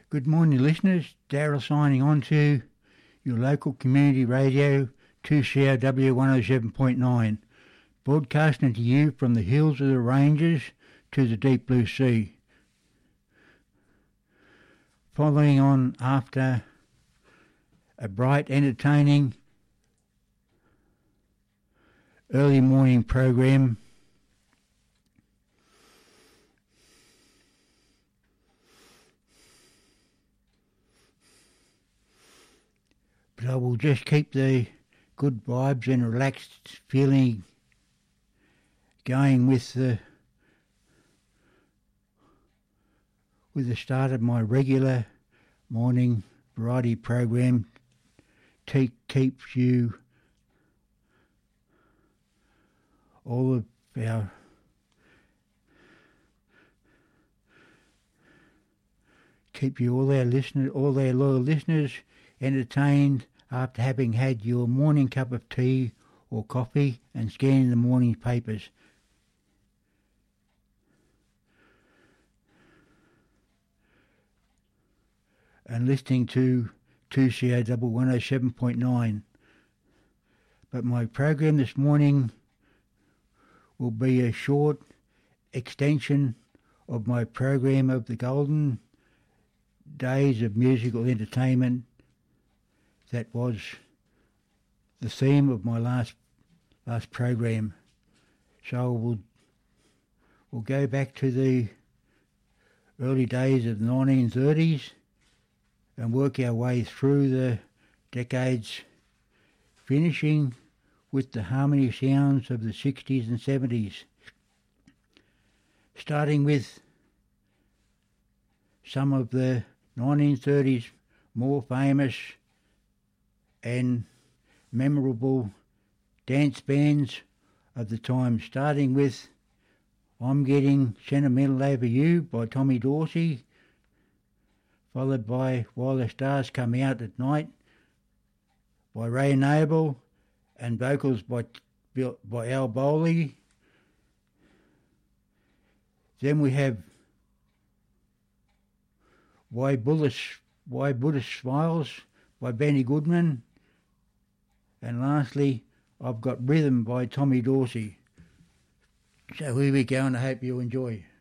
Good morning, listeners. Daryl signing on to your local community radio, 2CRW 107.9, broadcasting to you from the hills of the ranges to the deep blue sea. Following on after a bright, entertaining early morning program, but I will just keep the good vibes and relaxed feeling going with the start of my regular morning variety program. Keeps you all of our all our loyal listeners entertained after having had your morning cup of tea or coffee and scanning the morning papers. And listening to 2CRW 107.9. But my program this morning will be a short extension of my program of the golden days of musical entertainment that was the theme of my last program. So we'll go back to the early days of the 1930s and work our way through the decades, finishing with the harmony sounds of the 60s and 70s, starting with some of the 1930s more famous and memorable dance bands of the time, starting with I'm Getting Sentimental Over You by Tommy Dorsey, followed by While the Stars Come Out at Night by Ray Noble and vocals by Al Bowley. Then we have Why Buddhist Smiles by Benny Goodman. And lastly, I've got Rhythm by Tommy Dorsey. So here we go, and I hope you enjoy.